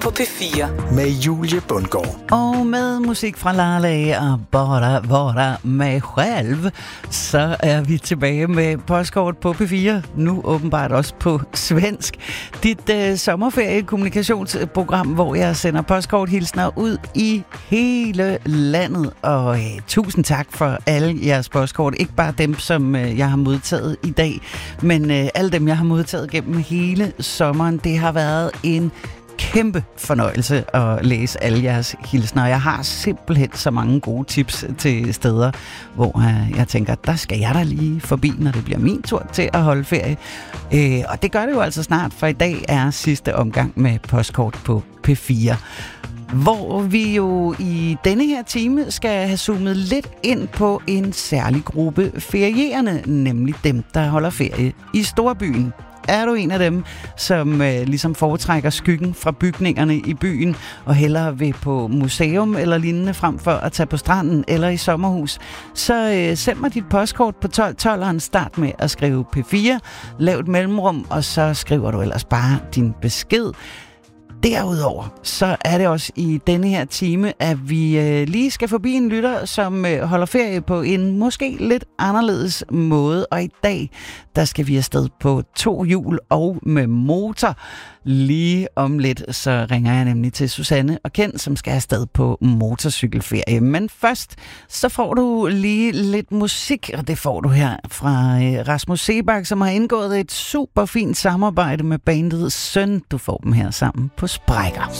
på P4. Med Julie Bundgaard. Og med musik fra Lale og Bara Vara mig selv, så er vi tilbage med postkort på P4. Nu åbenbart også på svensk. Dit sommerferie-kommunikationsprogram, hvor jeg sender postkorthilsner ud i hele landet. Og tusind tak for alle jeres postkort. Ikke bare dem, som jeg har modtaget i dag, men alle dem, jeg har modtaget gennem hele sommeren. Det har været en kæmpe fornøjelse at læse alle jeres hilsner. Jeg har simpelthen så mange gode tips til steder, hvor jeg tænker, der skal jeg da lige forbi, når det bliver min tur til at holde ferie. Og det gør det jo altså snart, for i dag er sidste omgang med postkort på P4. Hvor vi jo i denne her time skal have zoomet lidt ind på en særlig gruppe ferierende, nemlig dem, der holder ferie i storbyen. Er du en af dem, som ligesom foretrækker skyggen fra bygningerne i byen og hellere vil på museum eller lignende frem for at tage på stranden eller i sommerhus, så send mig dit postkort på 1212'eren. Start med at skrive P4, lav et mellemrum, og så skriver du ellers bare din besked. Derudover, så er det også i denne her time, at vi lige skal forbi en lytter, som holder ferie på en måske lidt anderledes måde. Og i dag, der skal vi afsted på 2 hjul og med motor. Lige om lidt, så ringer jeg nemlig til Susanne og Ken, som skal afsted på motorcykelferie. Men først, så får du lige lidt musik, og det får du her fra Rasmus Seebach, som har indgået et super fint samarbejde med bandet Søn. Du får dem her sammen på Sprækker.